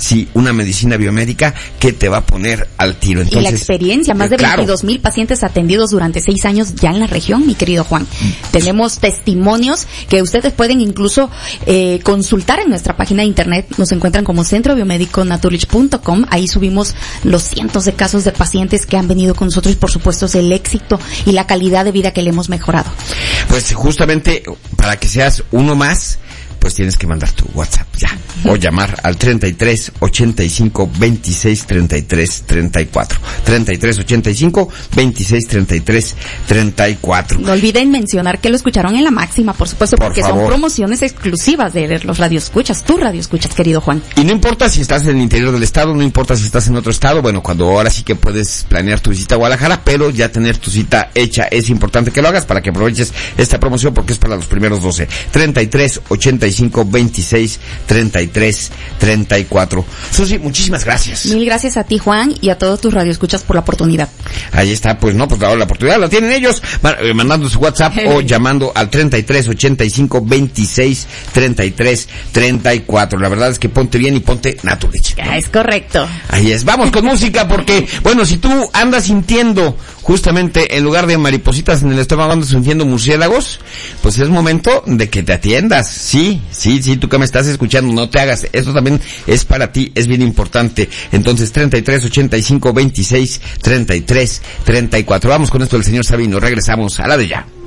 sí, una medicina biomédica que te va a poner al tiro. Entonces, y la experiencia, más de 22,000 pacientes atendidos durante 6 años ya en la región, mi querido Juan. Tenemos testimonios que ustedes pueden incluso consultar en nuestra página de internet. Nos encuentran como Centro Biomédico Naturlich.com. Ahí subimos los cientos de casos de pacientes que han venido con nosotros y por supuesto el éxito y la calidad de vida que le hemos mejorado. Pues justamente para que seas uno más, pues tienes que mandar tu WhatsApp ya, o llamar al 33 85 26 33 34. 33 85 26 33 34. No olviden mencionar que lo escucharon en La Máxima, por supuesto, porque son promociones exclusivas de los radioescuchas, tus radioescuchas, querido Juan. Y no importa si estás en el interior del estado, no importa si estás en otro estado, bueno, cuando ahora sí que puedes planear tu visita a Guadalajara, pero ya tener tu cita hecha, es importante que lo hagas para que aproveches esta promoción porque es para los primeros 12. 33 85 26 33 34. Susi, muchísimas gracias. Mil gracias a ti, Juan, y a todos tus radioescuchas por la oportunidad. Ahí está, pues no, pues ahora la oportunidad la tienen ellos, mandando su WhatsApp o llamando al 33 85 26 33 34. La verdad es que ponte bien y ponte Naturlich, ¿no? Es correcto. Ahí es. Vamos con música porque, bueno, si tú andas sintiendo justamente en lugar de maripositas en el estómago andas sintiendo murciélagos, pues es momento de que te atiendas. Sí, tú que me estás escuchando, no te hagas. Esto también es para ti, es bien importante. Entonces, 33 85 26 33 34. Vamos con esto del señor Sabino. Regresamos a la de ya.